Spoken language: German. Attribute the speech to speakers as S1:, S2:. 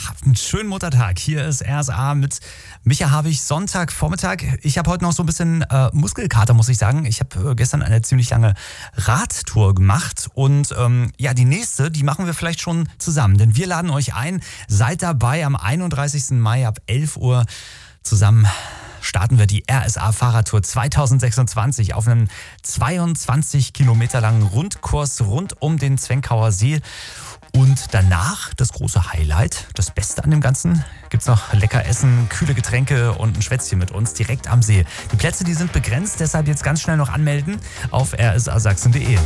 S1: Habt einen schönen Muttertag. Hier ist RSA mit Micha Habich, Sonntagvormittag. Ich habe heute noch so ein bisschen Muskelkater, muss ich sagen. Ich habe gestern eine ziemlich lange Radtour gemacht und die nächste, die machen wir vielleicht schon zusammen. Denn wir laden euch ein, seid dabei am 31. Mai ab 11 Uhr zusammen. Starten wir die RSA Fahrradtour 2026 auf einem 22 Kilometer langen Rundkurs rund um den Zwenkauer See. Und danach das große Highlight, das Beste an dem Ganzen, gibt's noch lecker Essen, kühle Getränke und ein Schwätzchen mit uns direkt am See. Die Plätze, die sind begrenzt, deshalb jetzt ganz schnell noch anmelden auf rsasachsen.de.